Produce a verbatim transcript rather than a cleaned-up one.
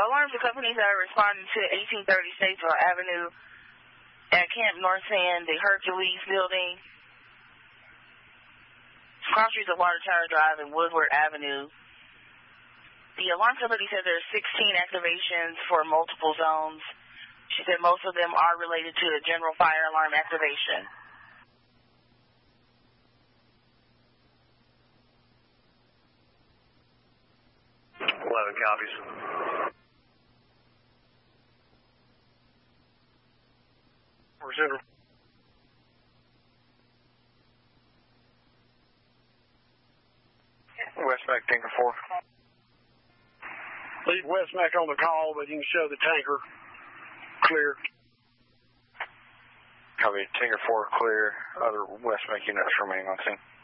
Alarms to companies that are responding to eighteen thirty Statesville Avenue at Camp North End, the Hercules Building, cross streets of Water Tower Drive and Woodward Avenue. The alarm company said there are sixteen activations for multiple zones. She said most of them are related to a general fire alarm activation. eleven copies. Center. Westmac Tanker four. Leave Westmac on the call, but you can show the tanker clear. Copy. Tanker four clear. Other Westmac units remaining on scene.